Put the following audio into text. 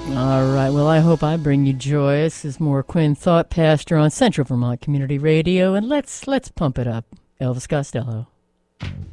All right. Well, I hope I bring you joy. This is more Quinn Thought Pastor on Central Vermont Community Radio, and let's pump it up. Elvis Costello.